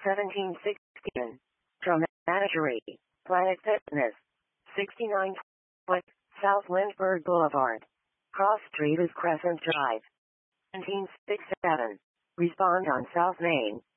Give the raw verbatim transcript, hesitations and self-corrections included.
seventeen sixteen. Dramaturgy. Planet Fitness. sixty-nine twenty. South Lindbergh Boulevard. Cross Street is Crescent Drive. seventeen sixty-seven. Respond on South Main.